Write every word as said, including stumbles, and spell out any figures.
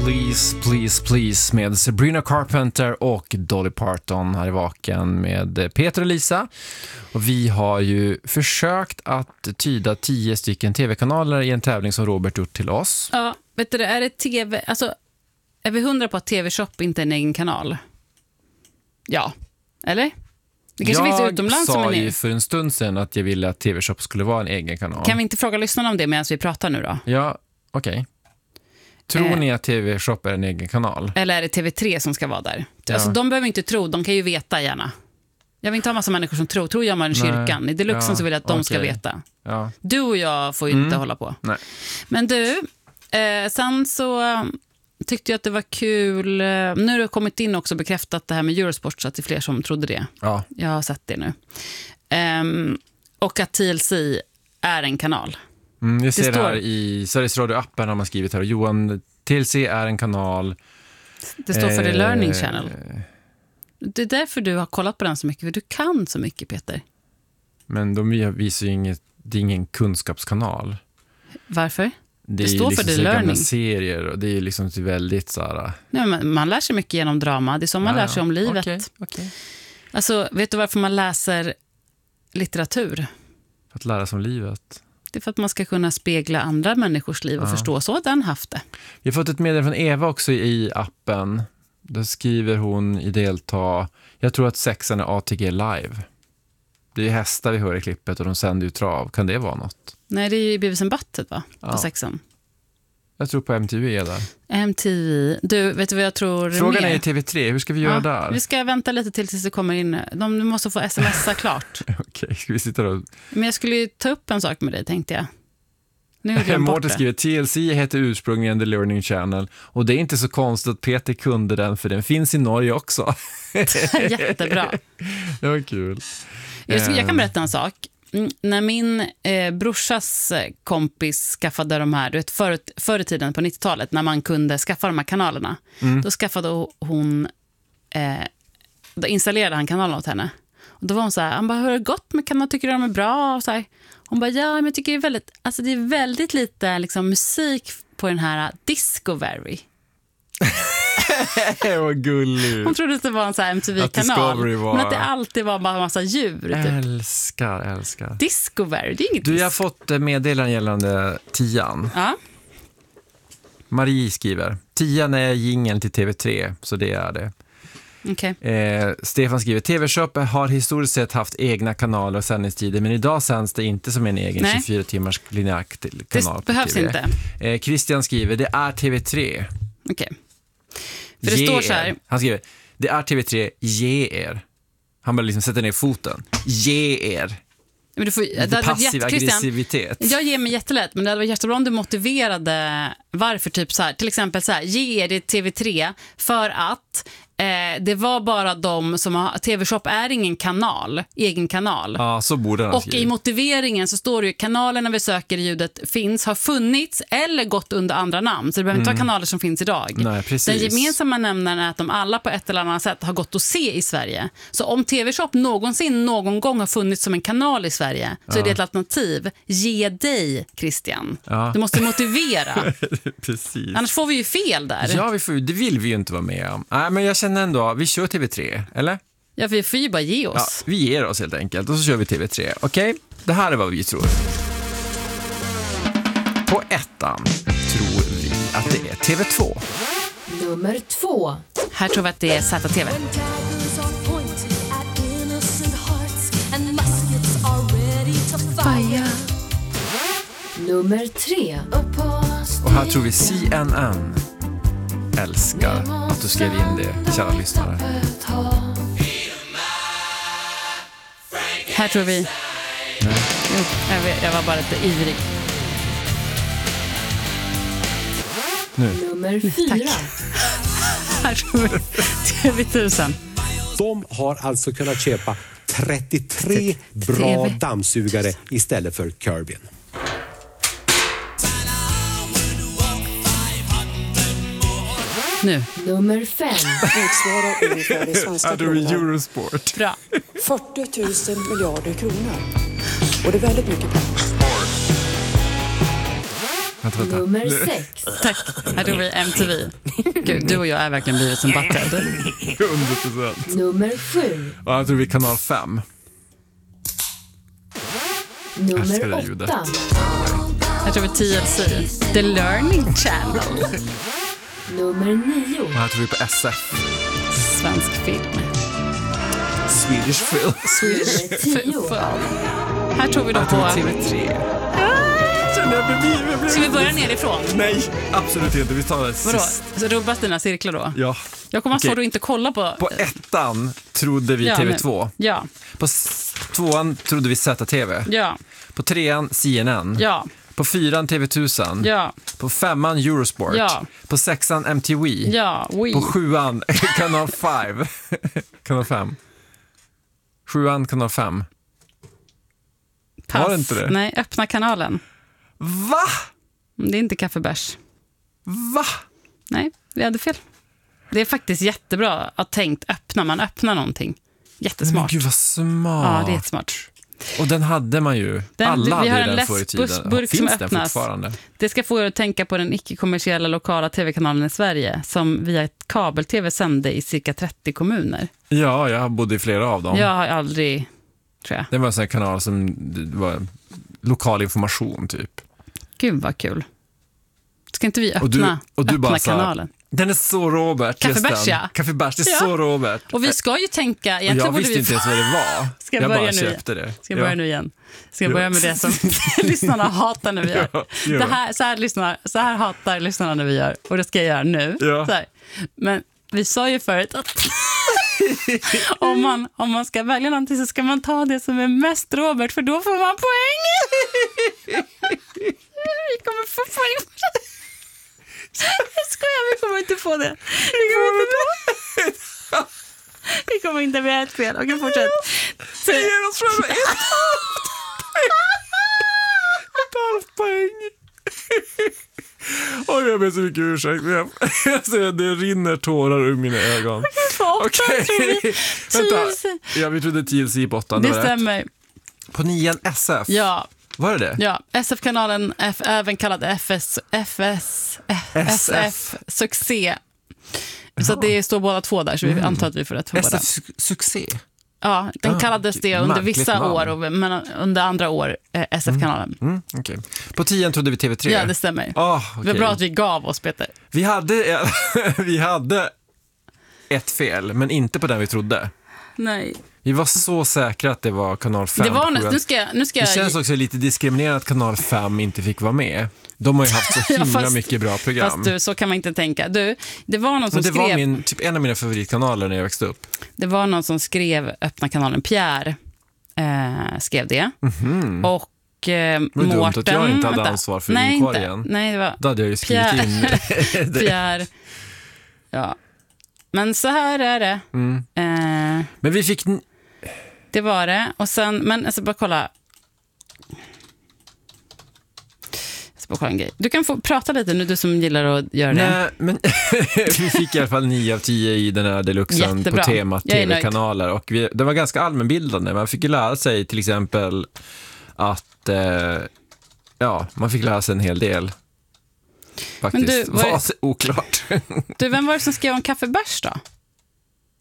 Please, please, please med Sabrina Carpenter och Dolly Parton här i Vaken med Peter och Lisa. Och vi har ju försökt att tyda tio stycken tv-kanaler i en tävling som Robert gjort till oss. Ja, vet du, är det tv... Alltså, är vi hundra på att T V-shop inte är en egen kanal? Ja, eller? Det kanske jag finns utomlands sa som en ju egen... för en stund sedan att jag ville att T V-shop skulle vara en egen kanal. Kan vi inte fråga lyssnarna om det medan vi pratar nu då? Ja, okej. Okay. Tror eh. ni att T V-shop är en egen kanal? Eller är det T V tre som ska vara där? Ja. Alltså, de behöver inte tro, de kan ju veta gärna. Jag vill inte ha massa människor som tror. Tror jag man i kyrkan. I Deluxen ja, så vill jag att de okay. ska veta. Ja. Du och jag får ju inte mm. hålla på. Nej. Men du, eh, sen så tyckte jag att det var kul. Nu har det kommit in också bekräftat det här med Eurosport, så att det är fler som trodde det. Ja. Jag har sett det nu. Um, och att T L C är en kanal. Mm, jag ser det, står... här i Sveriges Radio-appen har man skrivit här. Johan, T L C är en kanal. Det står för eh... The Learning Channel. Det är därför du har kollat på den så mycket, för du kan så mycket, Peter. Men de visar ju inget, det är ingen kunskapskanal. Varför? Det, det står liksom för The Learning. Serier och det är liksom väldigt så här... Nej, man, man lär sig mycket genom drama. Det är som man ja, lär sig om livet. Okay, okay. Alltså, vet du varför man läser litteratur? För att lära sig om livet. Det är för att man ska kunna spegla andra människors liv och ja. förstå så att den haft det. Vi har fått ett meddelande från Eva också i appen. Där skriver hon i delta, jag tror att sexan är A T G live. Det är hästar vi hör i klippet och de sänder ju trav. Kan det vara något? Nej, det är ju Beavis and Butthead, va? På ja. sexan. Jag tror på M T V är där. M T V. Du, vet du vad jag tror? Frågan mer? är i T V tre. Hur ska vi göra ja, där? Vi ska vänta lite till tills det kommer in. De måste få smsa klart. Okej, okay, ska vi sitta då? Men jag skulle ju ta upp en sak med dig, tänkte jag. Nu Mårten skriver, T L C heter ursprungligen The Learning Channel. Och det är inte så konstigt att Peter kunde den, för den finns i Norge också. Jättebra. Det var kul. Jag, jag kan berätta en sak. När min eh, brorsas kompis skaffade de här, du vet, förr, förr i tiden på nittiotalet, när man kunde skaffa de här kanalerna, mm. då skaffade hon, eh, då installerade han kanalen åt henne. Och då var hon så här, han bara, hur har det gått med kanalen, tycker du de är bra? Och så här. Hon bara, ja, men jag tycker det är väldigt, alltså det är väldigt lite liksom, musik på den här Discovery. Vad gulligt. Hon trodde att det var en så här M T V-kanal. Var... Men att det alltid var bara en massa djur. Typ. Älskar, älskar. Discovery, det är inget. Du, jag har fått meddelanden gällande tian. Ja. Marie skriver, tian är jingeln till T V tre, så det är det. Okay. Eh, Stefan skriver, T V-shop har historiskt sett haft egna kanaler och sändningstider, men idag sänds det inte som en egen Nej. tjugofyra timmars linjär kanal. Det behövs T V. inte. Eh, Christian skriver, det är T V tre. Okej. Okay. För det ge står så här. Er. Han skriver, det är T V tre, ge er. Han bara liksom sätter ner foten. Ge er. Men du får, det det passiv jätt, aggressivitet. Jag ger mig jättelätt, men det hade varit jättebra om du motiverade varför, typ så här, till exempel så här, ge er det T V tre för att eh, det var bara de som har, T V-shop är ingen kanal, egen kanal. Ja, så borde den Och skriva. I motiveringen så står det ju, kanalerna vi söker i ljudet finns, har funnits eller gått under andra namn. Så det behöver inte mm. vara kanaler som finns idag. Nej, precis. Den gemensamma nämnaren är att de alla på ett eller annat sätt har gått att se i Sverige. Så om T V-shop någonsin någon gång har funnits som en kanal i Sverige, så ja. är det ett alternativ. Ge dig, Christian. Ja. Du måste motivera. Precis. Annars får vi ju fel där. Ja, vi får, det vill vi ju inte vara med om. Nej, men jag känner ändå, vi kör T V tre, eller? Ja, för vi får ju bara ge oss. Ja, vi ger oss helt enkelt och så kör vi T V tre. Okej, okay? Det här är vad vi tror. På ettan tror vi att det är T V två. Nummer två. Här tror vi att det är Z T V. Nummer tre. Och här tror vi C N N. Älskar att du skrev in det, kära lyssnare. Här tror vi. Nej. Jo, jag, vet, jag var bara lite ivrig. Nu. Nummer fyra. Här tror vi T V tusen. De har alltså kunnat köpa trettiotre bra dammsugare istället för Kirbyn. Nu. Nummer fem. Motsvarar ungefär det svenska kronan. Eurosport. Bra. fyrtio tusen miljarder kronor. Och det är väldigt mycket pengar. Vänta, vänta. Nummer sex. Tack. Här tog vi M T V. Gud, du och jag är verkligen blivit som Butthead. hundra procent. Nummer sju. Ja, jag tror vi är kanal fem. Älskar det Nummer ljudet. åtta. Här tror vi T L C. The Learning Channel. Nummer nio. Och här tror vi på S F. Svensk film. Swedish Film. Nummer tio. Här tror vi då Jag tror på... T V tre. Känner jag bredvid, jag blir- Ska vi börja nerifrån? Nej, absolut inte. Vi tar det Vadå? sist. Så rubbas dina cirklar då? Ja. Jag kommer Okej. okay. att inte kolla på... På ettan trodde vi Ja, T V nu. två. Ja, På s- tvåan trodde vi Z T V. ja, På trean C N N. ja, På fyran T V tusen. ja, På femman Eurosport. Ja. På sexan M T V. ja, oui. På sjuan kanal fem. kanal fem. Sjuan kanal fem. Pass. var det inte det? Nej, öppna kanalen. Va? Det är inte kaffebärs. Va? Nej, vi hade fel. Det är faktiskt jättebra att tänkt öppna. Man öppnar någonting. Men Jättesmart. gud vad smart. Ja, det är jättesmart. Och den hade man ju. Den- Alla vi hade har ju en den förr i tiden. läskburk som Finns den öppnas. fortfarande? Det ska få er att tänka på den icke-kommersiella lokala tv-kanalen i Sverige som via ett kabel-tv sände i cirka trettio kommuner. Ja, jag bodde i flera av dem. Jag har aldrig, tror jag. Det var en sån här kanal som det var lokal information typ. Gud vad kul. Ska inte vi öppna, Och du, och du öppna bara så här, kanalen? den är så Robert. Kaffebärs, just den. ja. Kaffebärs, det är Ja. så Robert. Och vi ska ju tänka, Och egentligen jag borde visste vi... inte ens vad det var. Ska jag jag börja bara nu? köpte det. Ska jag börja Ja. nu igen? Ska jag Ja. börja med det som lyssnarna hatar när vi gör? Ja, gör Det det. här, så, här lyssnar, så här hatar lyssnarna när vi gör. Och det ska jag göra nu. Ja. Så här. Men vi sa ju förut att om, man, om man ska välja någonting så ska man ta det som är mest Robert, för då får man poäng. Vi kommer få poäng. Jag skojar, vi kommer inte få det. Vi kommer inte få Vi kommer inte med ett fel. Okej, fortsätt. Så, Ge oss fram ett ett halvt poäng. Oj, jag ber så mycket ursäkt. Jag, jag ser att det rinner tårar ur mina ögon. på åtta Okej. tror vi. Vänta. T L C. Ja, vi trodde T L C på åttan. Det var rätt. stämmer. På nian S F. Ja, Var det det? ja. S F-kanalen, F, även kallad F S, F S, S F, Succé. Så att det står båda två där, så vi antar att vi får rätt på S båda. F su- Succé. Ja, den Ah, kallades det under märkligt vissa namn. år, och, men under andra år eh, S F-kanalen. Mm, okej. På tian trodde vi T V tre. Ja, det stämmer. Ah, Det okej. var bra att vi gav oss, Peter. Vi hade, vi hade ett fel, men inte på den vi trodde. Nej. Vi var så säkra att det var kanal fem. Det var på nästan, sjuan. nu ska, jag- nu ska Det jag... känns också lite diskriminerande att kanal fem inte fick vara med. De har ju haft så Ja, himla fast- mycket bra program. Fast du, så kan man inte tänka. Du, det var någon som Men det skrev... var min, typ en av mina favoritkanaler när jag växte upp. Det var någon som skrev öppna kanalen. Pierre eh, skrev det. Och eh, Mhm. var dumt Mårten... att jag inte hade vänta. ansvar för Nej, inkorgen. inte. Nej, det var Då hade jag ju skrivit Pierre. in det. Pierre. Ja. Men så här är det. Mm. Eh, Men vi fick... n- det var det. Och sen, men alltså bara kolla. Jag ska bara kolla en grej. Du kan få prata lite nu, du som gillar att göra det. Nej, men vi fick i alla fall nio av tio i den här deluxen Jättebra. på temat Jag är nöjd. tv-kanaler. Och vi, det var ganska allmänbildande. Man fick ju lära sig till exempel att eh, ja, man fick lära sig en hel del. Faktiskt. Men du, vad är- var oklart. Du, vem var det som skrev om kaffebärs då?